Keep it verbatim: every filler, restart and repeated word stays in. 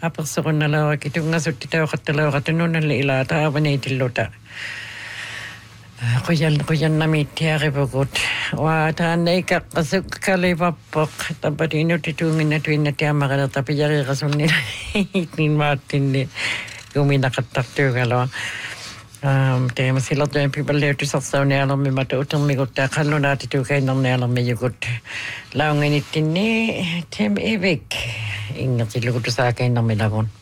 apersoqunalawa kitungasuttilauqattalauqatununalli ilaataavaniitilluta qoyan qoyannamiittiaripukut wa taannaikaqqasukkalivarpoq tapatiinutituunginnatuinnatiamaqalerta pijariqasunnila niin maattinni kuminaqattartuugalua Um, te masilat yung people there to sa ni alam mi matuutang mi gutta kallo nati tu kay nang alam mi yugut laungan itinni tem evik ingat silugut sa kay nang milabon